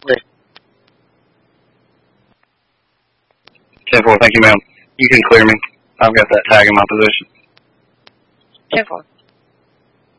Wait. 10-4, thank you, ma'am. You can clear me. I've got that tag in my position. 10-4.